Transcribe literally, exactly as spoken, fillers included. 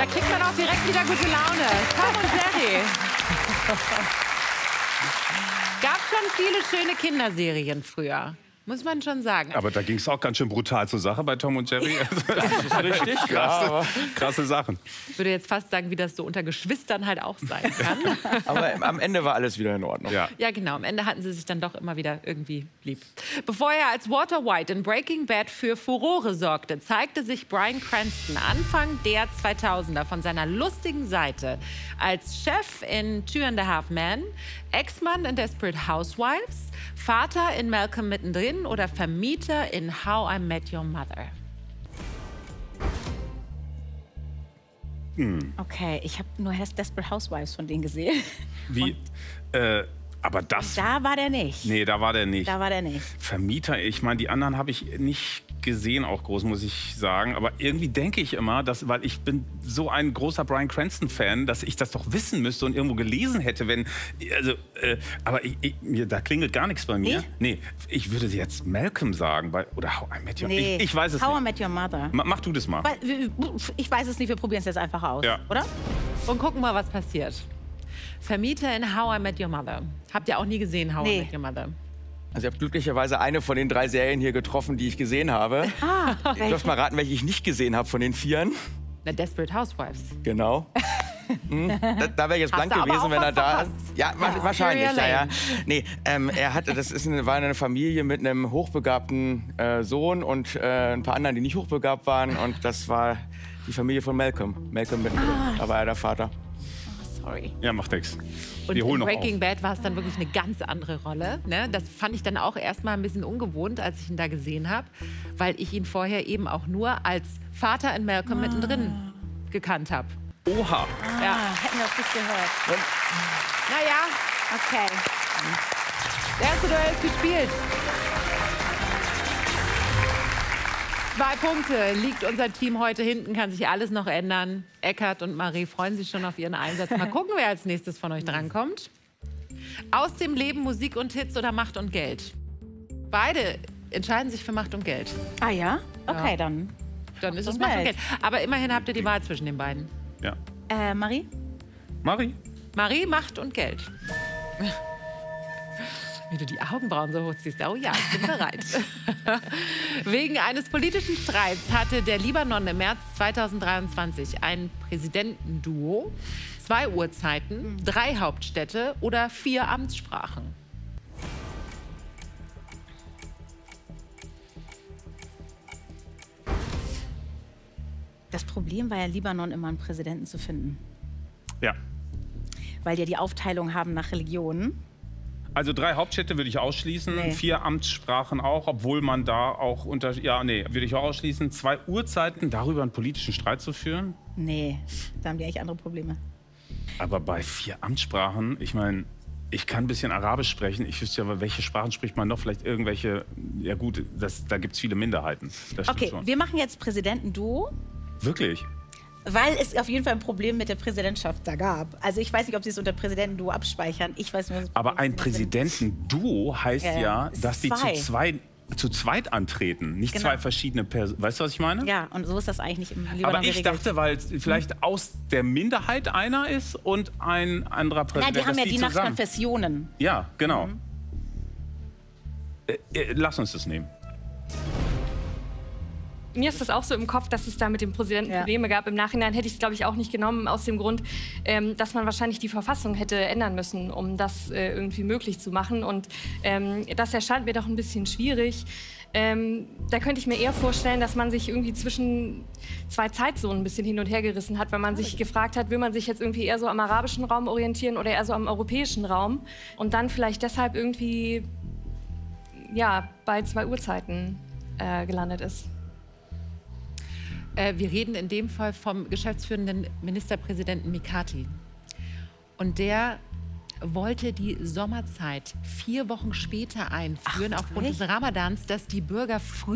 Da kriegt man auch direkt wieder gute Laune. Tom und Jerry. Gab schon viele schöne Kinderserien früher. Muss man schon sagen. Aber da ging es auch ganz schön brutal zur Sache bei Tom und Jerry. Das ist richtig krasse, ja, krasse Sachen. Ich würde jetzt fast sagen, wie das so unter Geschwistern halt auch sein kann. Aber am Ende war alles wieder in Ordnung. Ja. Ja, genau. Am Ende hatten sie sich dann doch immer wieder irgendwie lieb. Bevor er als Walter White in Breaking Bad für Furore sorgte, zeigte sich Bryan Cranston Anfang der zweitausender von seiner lustigen Seite als Chef in Two and a Half Men, Ex-Mann in Desperate Housewives, Vater in Malcolm mittendrin oder Vermieter in How I Met Your Mother. Hm. Okay, ich habe nur Desperate Housewives von denen gesehen. Wie? Äh, aber das... Da war der nicht. Nee, da war der nicht. Da war der nicht. Vermieter, ich meine, die anderen habe ich nicht gesehen, auch groß, muss ich sagen. Aber irgendwie denke ich immer, dass, weil ich bin so ein großer Bryan Cranston-Fan, dass ich das doch wissen müsste und irgendwo gelesen hätte, wenn... Also, äh, aber ich, ich, mir, da klingelt gar nichts bei mir. Nee? Nee, ich würde jetzt Malcolm sagen, weil, oder How I Met Your... Nee. Ich, ich weiß es How nicht. I Met Your Mother. Ma, mach du das mal. Ich weiß es nicht, wir probieren es jetzt einfach aus, Ja. oder? Und gucken mal, was passiert. Vermieter in How I Met Your Mother. Habt ihr auch nie gesehen, How Nee. I Met Your Mother? Also ich habe glücklicherweise eine von den drei Serien hier getroffen, die ich gesehen habe. Ah, Ich darf mal raten, welche ich nicht gesehen habe von den Vieren. Na, Desperate Housewives. Genau. Hm, da da wäre ich jetzt Hast blank du aber gewesen, auch wenn was er da verpasst. ist. Ja, wa Ja, wahrscheinlich. Victoria Ja, ja. Lane. Nee, ähm, er hatte, das ist eine, war eine Familie mit einem hochbegabten äh, Sohn und äh, ein paar anderen, die nicht hochbegabt waren. Und das war die Familie von Malcolm. Malcolm mittendrin. Ah. Da war er der Vater. Sorry. Ja, macht nichts. Und Wir holen in noch Breaking auf. Bad war es dann wirklich eine ganz andere Rolle. Ne? Das fand ich dann auch erstmal ein bisschen ungewohnt, als ich ihn da gesehen habe, weil ich ihn vorher eben auch nur als Vater in Malcolm mittendrin gekannt habe. Oha. Ja. Ah, hätten wir auch nicht gehört. Naja, Okay. das erste Duell ist gespielt. Zwei Punkte liegt unser Team heute hinten, kann sich alles noch ändern. Eckart und Marie freuen sich schon auf ihren Einsatz. Mal gucken, wer als nächstes von euch drankommt. Aus dem Leben Musik und Hits oder Macht und Geld? Beide entscheiden sich für Macht und Geld. Ah ja? Okay, Ja. dann. Dann ist es und Macht und Geld. Geld. Aber immerhin habt ihr die Wahl zwischen den beiden. Ja. Äh, Marie? Marie? Marie, Macht und Geld. Wie du die Augenbrauen so hochziehst. Oh ja, ich bin bereit. Wegen eines politischen Streits hatte der Libanon im März zweitausenddreiundzwanzig ein Präsidentenduo, zwei Uhrzeiten, drei Hauptstädte oder vier Amtssprachen. Das Problem war ja, Libanon immer einen Präsidenten zu finden. Ja. Weil die ja die Aufteilung haben nach Religionen. Also drei Hauptstädte würde ich ausschließen, Nee. vier Amtssprachen auch, obwohl man da auch unter... Ja, nee, würde ich auch ausschließen. Zwei Uhrzeiten, darüber einen politischen Streit zu führen. Nee, da haben die eigentlich andere Probleme. Aber bei vier Amtssprachen, ich meine, ich kann ein bisschen Arabisch sprechen. Ich wüsste ja, welche Sprachen spricht man noch? Vielleicht irgendwelche... Ja gut, das, da gibt es viele Minderheiten. Das stimmt Okay, schon. wir machen jetzt Präsidentenduo, Wirklich? weil es auf jeden Fall ein Problem mit der Präsidentschaft da gab. Also ich weiß nicht, ob sie es unter Präsidentenduo abspeichern. Ich weiß nur, was das Aber Problem ein mit der Präsidentenduo heißt Ja, ja, ja. Es dass ist die zwei. zu, zwei, zu zweit antreten, nicht Genau. zwei verschiedene Personen. Weißt du, was ich meine? Ja, und so ist das eigentlich nicht im Libanon Aber ich geregelt. dachte, weil es vielleicht aus der Minderheit einer ist und ein anderer Na, Präsident. die haben dass ja die nach zusammen. Konfessionen. Ja, genau. Äh, äh, lass uns das nehmen. Mir ist das auch so im Kopf, dass es da mit dem Präsidenten Ja. Probleme gab. Im Nachhinein hätte ich es, glaube ich, auch nicht genommen, aus dem Grund, ähm, dass man wahrscheinlich die Verfassung hätte ändern müssen, um das äh, irgendwie möglich zu machen. Und ähm, das erscheint mir doch ein bisschen schwierig. Ähm, da könnte ich mir eher vorstellen, dass man sich irgendwie zwischen zwei Zeitzonen ein bisschen hin und her gerissen hat, weil man sich gefragt hat, will man sich jetzt irgendwie eher so am arabischen Raum orientieren oder eher so am europäischen Raum und dann vielleicht deshalb irgendwie ja, bei zwei Uhrzeiten äh, gelandet ist. Äh, wir reden in dem Fall vom geschäftsführenden Ministerpräsidenten Mikati. Und der wollte die Sommerzeit vier Wochen später einführen, Ach, aufgrund echt? des Ramadans, dass die Bürger früh